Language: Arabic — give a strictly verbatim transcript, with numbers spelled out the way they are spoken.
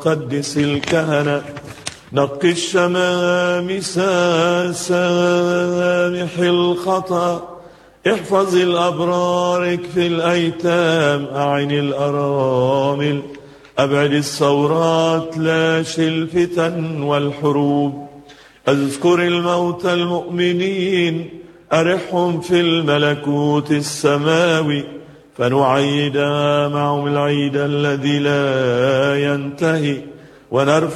قدس الكهنة، نق الشمامس، سامح الخطأ، احفظ الأبرار، اكفي الأيتام، أعن الأرامل، أبعد الثورات، لاش الفتن والحروب، اذكر الموتى المؤمنين، أرحهم في الملكوت السماوي، فنعيد معهم العيد الذي لا ينتهي، ونرفع